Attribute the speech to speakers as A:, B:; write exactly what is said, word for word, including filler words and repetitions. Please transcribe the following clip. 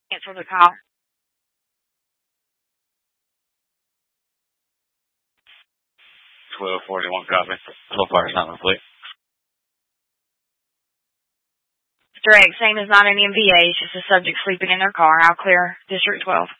A: Cancel the call.
B: twelve forty-one copy. So far it's not complete.
A: Direct, same as not any M V A, it's just a subject sleeping in their car. I'll clear District twelve.